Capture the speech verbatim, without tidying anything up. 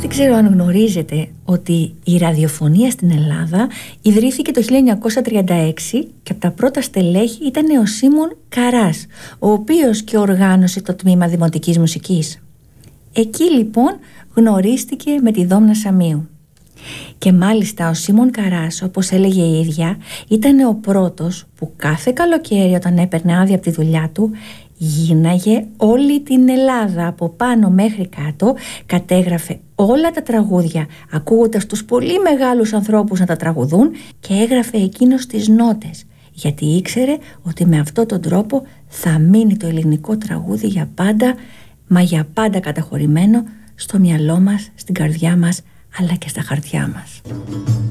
Δεν ξέρω αν γνωρίζετε ότι η ραδιοφωνία στην Ελλάδα ιδρύθηκε το χίλια εννιακόσια τριάντα έξι και από τα πρώτα στελέχη ήταν ο Σίμων Καράς, ο οποίος και οργάνωσε το τμήμα δημοτικής μουσικής. Εκεί λοιπόν γνωρίστηκε με τη Δόμνα Σαμίου. Και μάλιστα ο Σίμων Καράς, όπως έλεγε η ίδια, ήταν ο πρώτος που κάθε καλοκαίρι όταν έπαιρνε άδεια από τη δουλειά του γίναγε όλη την Ελλάδα από πάνω μέχρι κάτω, κατέγραφε όλα τα τραγούδια ακούγοντας τους πολύ μεγάλους ανθρώπους να τα τραγουδούν και έγραφε εκείνος τις νότες, γιατί ήξερε ότι με αυτόν τον τρόπο θα μείνει το ελληνικό τραγούδι για πάντα, μα για πάντα καταχωρημένο στο μυαλό μας, στην καρδιά μας αλλά και στα χαρτιά μας.